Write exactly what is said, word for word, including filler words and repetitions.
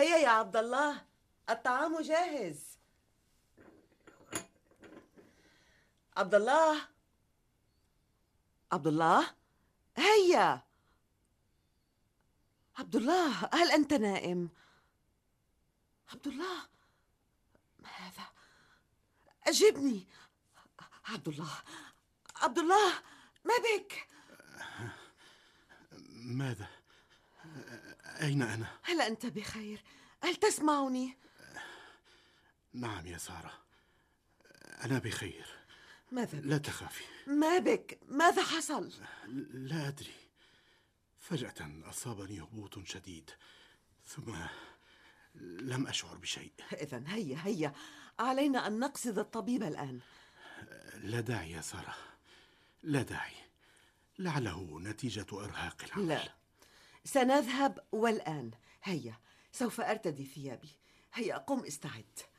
هيا يا عبد الله، الطعام جاهز. عبد الله، عبد الله، هيا. عبد الله، هل أنت نائم؟ عبد الله، ما هذا؟ أجبني. عبد الله، عبد الله، ما بك؟ ماذا؟ أين أنا؟ هل أنت بخير؟ هل تسمعني؟ نعم يا سارة، أنا بخير. ماذا بك؟ لا تخافي. ما بك؟ ماذا حصل؟ لا أدري، فجأة أصابني هبوط شديد، ثم لم أشعر بشيء. إذن هيا هيا، علينا أن نقصد الطبيب الآن. لا داعي يا سارة، لا داعي، لعله نتيجة إرهاق العمل. لا، سنذهب والآن. هيا، سوف أرتدي ثيابي. هيا قم استعد.